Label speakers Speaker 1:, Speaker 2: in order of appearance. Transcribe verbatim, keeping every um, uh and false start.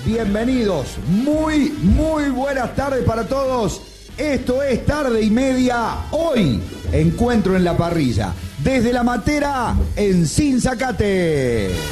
Speaker 1: bienvenidos. Muy, muy buenas tardes para todos. Esto es Tarde y Media. Hoy, encuentro en la parrilla. Desde la Matera, en Sinzacate.